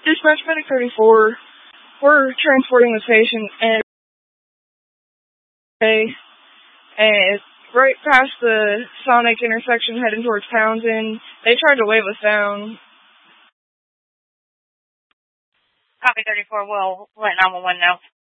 Dispatch Medic 34, we're transporting this patient and right past the Sonic intersection heading towards Townsend. They tried to wave us down. Copy 34, we'll let 911 know.